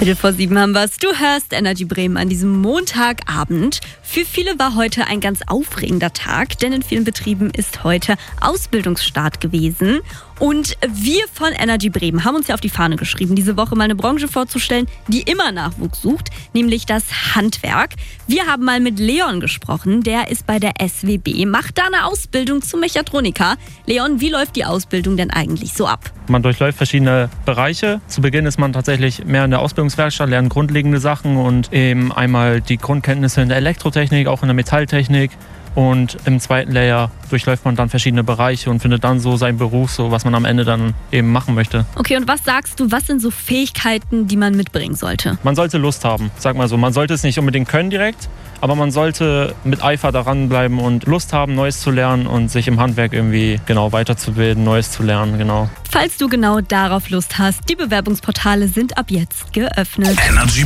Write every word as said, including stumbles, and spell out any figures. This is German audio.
Viertel vor sieben haben wir's. Du hörst Energy Bremen an diesem Montagabend. Für viele war heute ein ganz aufregender Tag, denn in vielen Betrieben ist heute Ausbildungsstart gewesen. Und wir von Energy Bremen haben uns ja auf die Fahne geschrieben, diese Woche mal eine Branche vorzustellen, die immer Nachwuchs sucht, nämlich das Handwerk. Wir haben mal mit Leon gesprochen, der ist bei der S W B, macht da eine Ausbildung zum Mechatroniker. Leon, wie läuft die Ausbildung denn eigentlich so ab? Man durchläuft verschiedene Bereiche. Zu Beginn ist man tatsächlich mehr in der Ausbildungswerkstatt, lernt grundlegende Sachen und eben einmal die Grundkenntnisse in der Elektrotechnik, auch in der Metalltechnik. Und im zweiten Layer durchläuft man dann verschiedene Bereiche und findet dann so seinen Beruf, so was man am Ende dann eben machen möchte. Okay, und was sagst du, was sind so Fähigkeiten, die man mitbringen sollte? Man sollte Lust haben, sag mal so. Man sollte es nicht unbedingt können direkt, aber man sollte mit Eifer daran bleiben und Lust haben, Neues zu lernen und sich im Handwerk irgendwie genau weiterzubilden, Neues zu lernen, genau. Falls du genau darauf Lust hast, die Bewerbungsportale sind ab jetzt geöffnet. Energy